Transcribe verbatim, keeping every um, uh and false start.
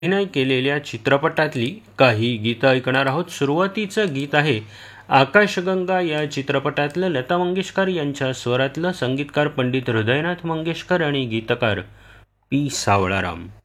अभिनय केलेल्या चित्रपटातली काही गीतं ऐकणार आहोत. सुरुवातीचं गीत आहे आकाशगंगा या चित्रपटातलं लता मंगेशकर यांच्या स्वरातलं, संगीतकार पंडित हृदयनाथ मंगेशकर आणि गीतकार पी सावळाराम.